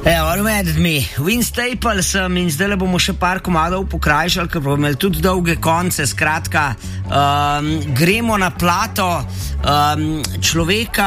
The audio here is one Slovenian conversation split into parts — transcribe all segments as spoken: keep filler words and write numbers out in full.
Evo, med mi, Vince Staples sem in zdaj le bomo še par komadov pokrajšali, ker bomo imeli tudi dolge konce. Skratka, um, gremo na plato um, človeka,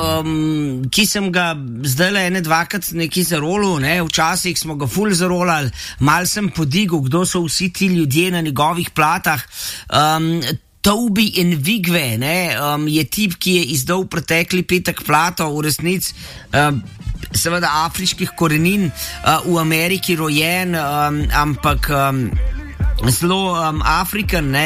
um, ki sem ga zdaj le ene dvakrat nekaj zarolil, ne? Včasih smo ga ful zarolali, mal sem podigal, kdo so vsi ti ljudje na njegovih platah. Um, Toby Nwigwe, ne, um, je tip, ki je izdal pretekli petek plato, v resnici um, seveda afriških korenin, uh, v Ameriki rojen, um, ampak um, zelo um, Afrikan, ne.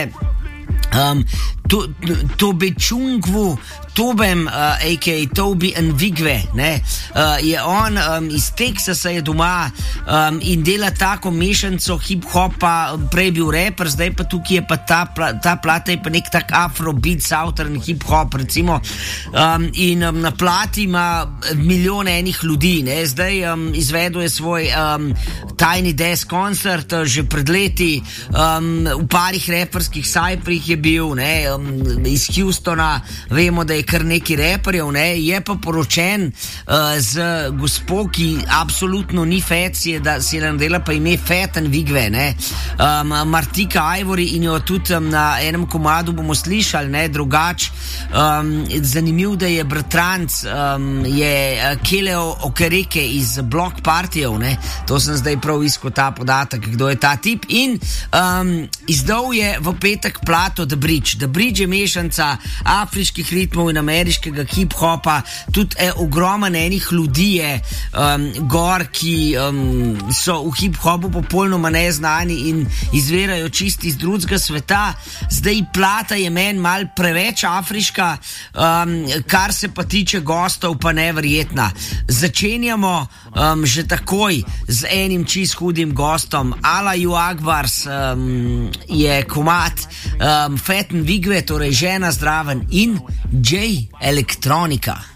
Um, to, to Bečungvu Tobem, uh, a k a. Toby Nwigwe, ne, uh, je on um, iz Teksasa, je doma um, in dela tako mešanco hip-hopa, prej bil raper, zdaj pa tukaj je pa ta, ta plata je pa nek tak afrobeat, southern hip-hop, recimo, um, in um, na plati ima milijon enih ljudi, ne, zdaj um, izvedel je svoj um, Tiny Desk koncert, uh, že pred leti, um, v parih reperskih sajprih je bil, ne, um, iz Houstona, vemo, da je kar neki reperjev, ne, je pa poročen uh, z gospo, ki absolutno ni fet, si je, da si je nadela pa ime Fat Nwigwe, ne, um, Martika Ivory, in jo tudi um, na enem komadu bomo slišali, ne, drugač. Um, zanimiv, da je bratranc, um, je uh, Keleo Okereke iz Block Partijev, ne, to sem zdaj prav iskal ta podatek, kdo je ta tip, in um, izdal je v petek plato The Bridge. The Bridge je mešanca afriških ritmov in ameriškega hip-hopa, tudi eh, ogromen enih ljudi je um, gor, ki um, so v hip-hopu popolnoma neznani in izvirajo čisti iz drugega sveta. Zdaj plata je meni mal preveč afriška, um, kar se pa tiče gostov pa neverjetna. Začenjamo um, že takoj z enim čist hudim gostom. Allahu Akbars um, je komad um, Fat Nwigwe, torej žena zdraven, in J Electronica.